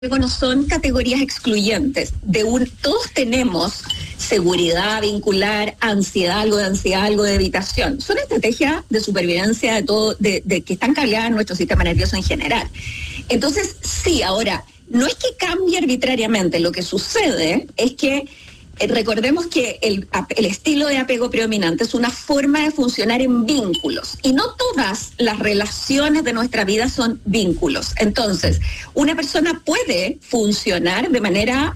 no son categorías excluyentes. Todos tenemos seguridad vincular, ansiedad, algo de evitación. Son estrategias de supervivencia de que están cableadas en nuestro sistema nervioso en general. Entonces, sí, ahora, no es que cambie arbitrariamente. Lo que sucede es que recordemos que el estilo de apego predominante es una forma de funcionar en vínculos, y no todas las relaciones de nuestra vida son vínculos. Entonces, una persona puede funcionar de manera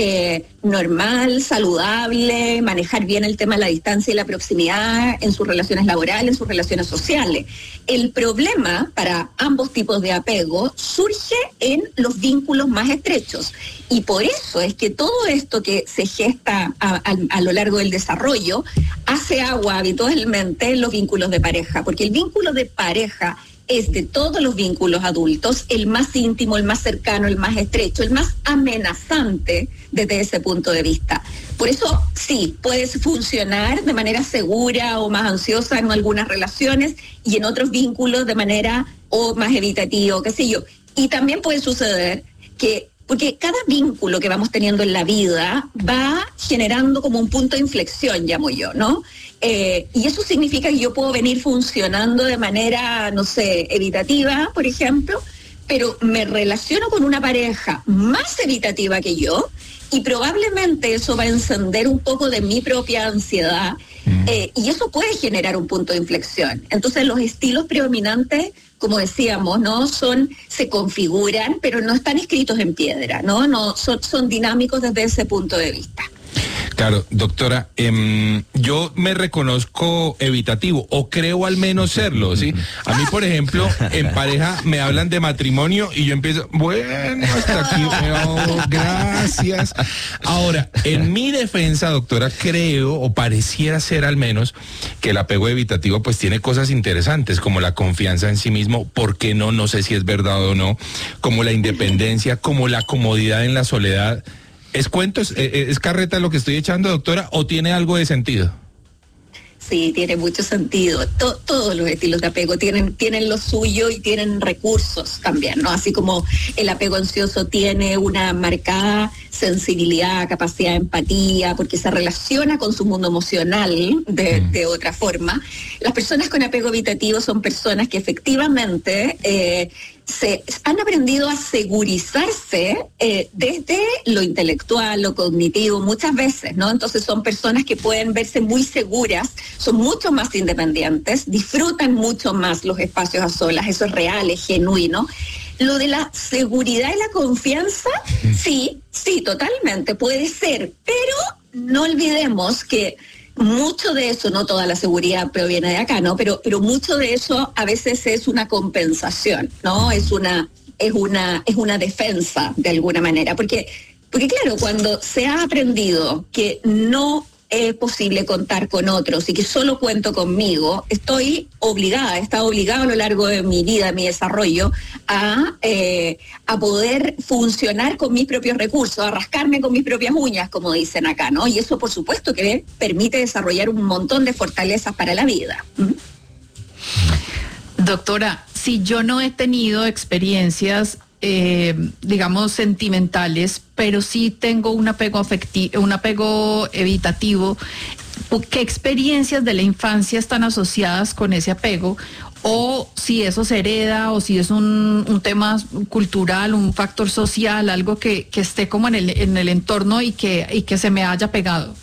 normal, saludable, manejar bien el tema de la distancia y la proximidad en sus relaciones laborales, en sus relaciones sociales. El problema para ambos tipos de apego surge en los vínculos más estrechos, y por eso es que todo esto que se gesta a lo largo del desarrollo hace agua habitualmente en los vínculos de pareja, porque el vínculo de pareja es, de todos los vínculos adultos, el más íntimo, el más cercano, el más estrecho, el más amenazante desde ese punto de vista. Por eso, sí, puedes funcionar de manera segura o más ansiosa en algunas relaciones, y en otros vínculos de manera o más evitativa, qué sé yo. Y también puede suceder que, porque cada vínculo que vamos teniendo en la vida va generando como un punto de inflexión, llamo yo, ¿no? Y eso significa que yo puedo venir funcionando de manera, no sé, evitativa, por ejemplo, pero me relaciono con una pareja más evitativa que yo, y probablemente eso va a encender un poco de mi propia ansiedad, y eso puede generar un punto de inflexión. Entonces, los estilos predominantes, como decíamos, ¿no? Se configuran, pero no están escritos en piedra, ¿no? Son dinámicos desde ese punto de vista. Claro, doctora, yo me reconozco evitativo, o creo al menos serlo, ¿sí? A mí, por ejemplo, en pareja me hablan de matrimonio y yo empiezo, bueno, hasta aquí, gracias. Ahora, en mi defensa, doctora, creo, o pareciera ser al menos, que el apego evitativo pues tiene cosas interesantes, como la confianza en sí mismo, ¿por qué no? No sé si es verdad o no, como la independencia, como la comodidad en la soledad. ¿Es cuento, es carreta lo que estoy echando, doctora, o tiene algo de sentido? Sí, tiene mucho sentido. Todos los estilos de apego tienen lo suyo y tienen recursos también, ¿no? Así como el apego ansioso tiene una marcada sensibilidad, capacidad de empatía, porque se relaciona con su mundo emocional de otra forma. Las personas con apego evitativo son personas que efectivamente se han aprendido a segurizarse desde lo intelectual, lo cognitivo, muchas veces, ¿no? Entonces son personas que pueden verse muy seguras, son mucho más independientes, disfrutan mucho más los espacios a solas, eso es real, es genuino. Lo de la seguridad y la confianza, sí, totalmente, puede ser, pero no olvidemos que mucho de eso, no toda la seguridad proviene de acá, ¿no? Pero mucho de eso a veces es una compensación, ¿no? Es una defensa de alguna manera, porque claro, cuando se ha aprendido que no es posible contar con otros y que solo cuento conmigo, he estado obligado a lo largo de mi vida, mi desarrollo, a poder funcionar con mis propios recursos, a rascarme con mis propias uñas, como dicen acá, ¿no? Y eso, por supuesto, que permite desarrollar un montón de fortalezas para la vida. Doctora, si yo no he tenido experiencias digamos sentimentales, pero sí tengo un apego evitativo, ¿qué experiencias de la infancia están asociadas con ese apego? O si eso se hereda, o si es un tema cultural, un factor social, algo que esté como en el entorno y que se me haya pegado.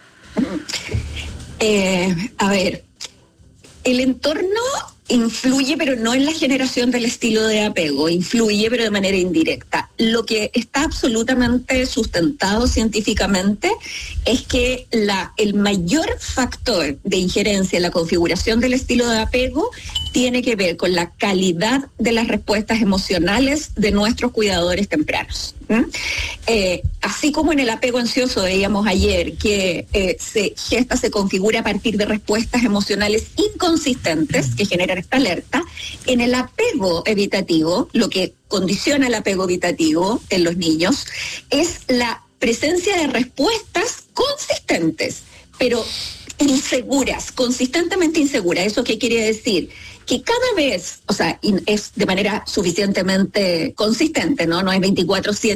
A ver, el entorno influye, pero no en la generación del estilo de apego, influye, pero de manera indirecta. Lo que está absolutamente sustentado científicamente es que el mayor factor de injerencia en la configuración del estilo de apego tiene que ver con la calidad de las respuestas emocionales de nuestros cuidadores tempranos. Así como en el apego ansioso veíamos ayer que se configura a partir de respuestas emocionales inconsistentes que generan esta alerta, en el apego evitativo, lo que condiciona el apego evitativo en los niños es la presencia de respuestas consistentes, pero inseguras, consistentemente inseguras. ¿Eso qué quiere decir? que cada vez, o sea, es de manera suficientemente consistente, ¿no? No es 24/7,